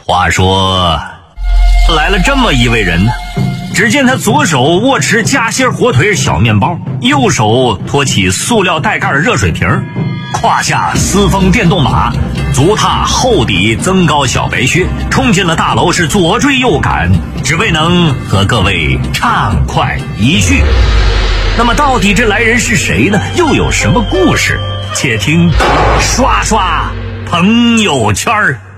话说，来了这么一位人呢，只见他左手握持夹心火腿小面包，右手托起塑料带盖的热水瓶，胯下私风电动马，足踏厚底增高小白靴，冲进了大楼，是左追右赶，只为能和各位畅快一叙。那么到底这来人是谁呢？又有什么故事？且听刷刷朋友圈。